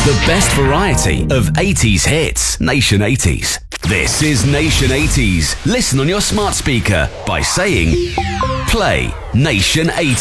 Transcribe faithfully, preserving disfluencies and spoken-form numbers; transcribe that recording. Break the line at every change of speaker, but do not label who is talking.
The best variety of eighties hits. Nation eighties. This is Nation eighties. Listen on your smart speaker by saying, play Nation eighties.